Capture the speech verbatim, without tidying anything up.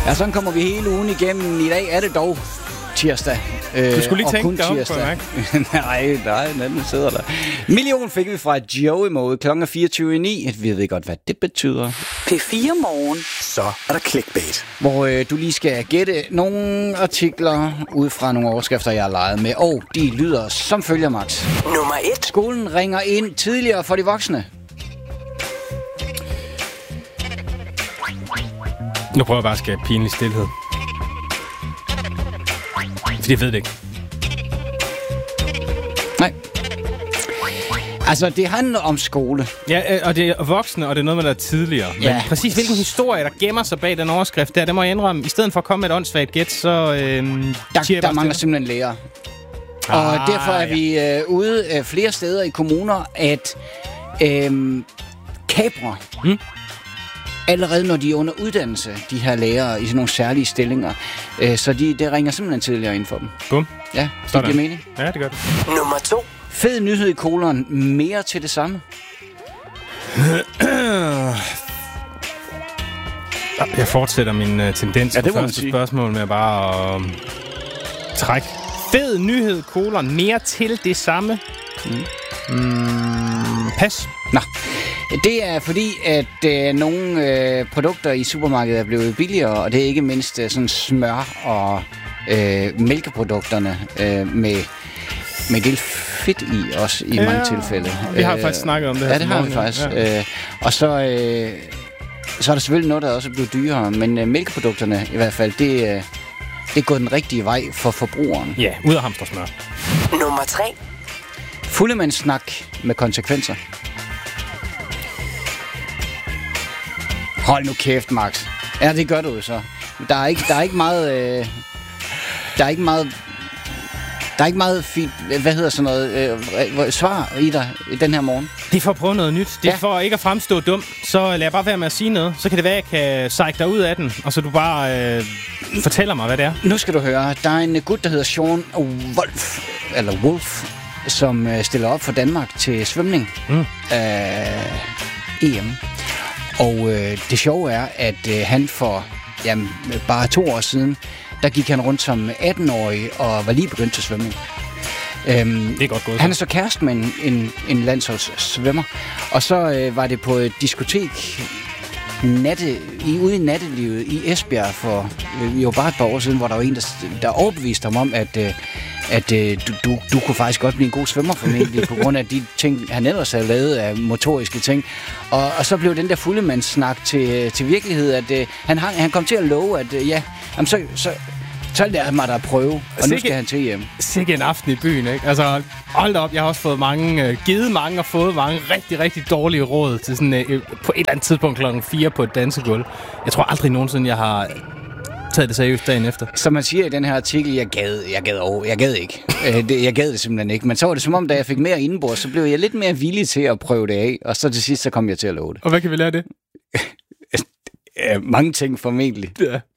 Ja, sådan kommer vi hele ugen igennem. I dag er det dog tirsdag. Øh, du skulle lige tænke dig om på Nej, nej, den anden sidder der. Million fik vi fra Joey Mode klokken fireogtyve ni. Vi ved godt, hvad det betyder. P fire Morgen. Så er der clickbait. Hvor øh, du lige skal gætte nogle artikler ud fra nogle overskrifter, jeg har leget med. Og de lyder som følger, Max. Nummer et. Skolen ringer ind tidligere for de voksne. Nu prøver jeg bare at skabe pinlig stillhed. Fordi jeg ved det ikke. Nej. Altså, det handler om skole. Ja, og det er voksne, og det er noget med, der er tidligere. Ja. Men præcis hvilken historie, der gemmer sig bag den overskrift, der, det må jeg indrømme. I stedet for at komme med et åndssvagt gæt, så... Øhm, der der mangler simpelthen lærer. Ah, og derfor er ja. vi øh, ude øh, flere steder i kommuner, at øh, kapre... Hmm? Allerede når de er under uddannelse, de her lærere, i sådan nogle særlige stillinger. Øh, så de, det ringer simpelthen tidligere ind for dem. Bum. Ja, det giver mening. Ja, det gør det. Nummer to. Fed nyhed i kolon. Mere til det samme. Jeg fortsætter min uh, tendens ja, på første spørgsmål med bare at uh, trække. Fed nyhed, kolon. Mere til det samme. Mm. Mm, pas. Nå. Det er fordi, at øh, nogle øh, produkter i supermarkedet er blevet billigere, og det er ikke mindst øh, sådan smør og øh, mælkeprodukterne øh, med, med del fedt i, også i ja, mange tilfælde. Vi har øh, faktisk snakket om det her. Ja, det har vi faktisk. Ja. Øh, og så, øh, så er der selvfølgelig noget, der også er blevet dyrere, men øh, mælkeprodukterne i hvert fald, det, øh, det er gået den rigtige vej for forbrugeren. Ja, ud af hamstersmør. Nummer tre. Fuldemandssnak med konsekvenser. Hold nu kæft, Max. Ja, det gør du jo så. Der er ikke, der er ikke meget... Øh, der er ikke meget... Der er ikke meget fint... Hvad hedder sådan noget? Øh, svar i dig i den her morgen. Det er for at prøve noget nyt. Det er ja. for ikke at fremstå dum. Så lad bare være med at sige noget. Så kan det være, at jeg kan sække dig ud af den. Og så du bare øh, fortæller mig, hvad det er. Nu skal du høre. Der er en gut, der hedder Sean Wolf. Eller Wolf. Som øh, stiller op for Danmark til svømning. Mm. Øh, E M. Og øh, det sjove er, at øh, han for jamen, bare to år siden, der gik han rundt som atten-årig og var lige begyndt til svømning. Øhm, det er godt gået. Han er så kæreste med en, en, en landsholdssvømmer. Og så øh, var det på et diskotek natte, i, ude i nattelivet i Esbjerg for øh, jo bare et par år siden, hvor der var en, der, der overbeviste ham om, at... Øh, at øh, du, du, du kunne faktisk godt blive en god svømmer formentlig, på grund af de ting, han ellers havde lavet af motoriske ting. Og, og så blev den der fuldemandssnak til, til virkelighed, at øh, han, han kom til at love, at øh, ja, jamen, så, så, så lader mig da prøve, og sikke, nu skal han til hjem. Sikke en aften i byen, ikke? Altså, hold da op, jeg har også fået mange, øh, givet mange og fået mange rigtig, rigtig dårlige råd til sådan øh, på et eller andet tidspunkt klokken fire på et dansegulv. Jeg tror aldrig nogensinde, jeg har... taget det seriøst dagen efter. Som man siger i den her artikel, jeg gad, jeg gad, over, jeg gad ikke. det, jeg gad det simpelthen ikke. Men så var det som om, da jeg fik mere indenbords, så blev jeg lidt mere villig til at prøve det af. Og så til sidst, så kom jeg til at love det. Og hvad kan vi lære af det? Mange ting formentlig. Ja.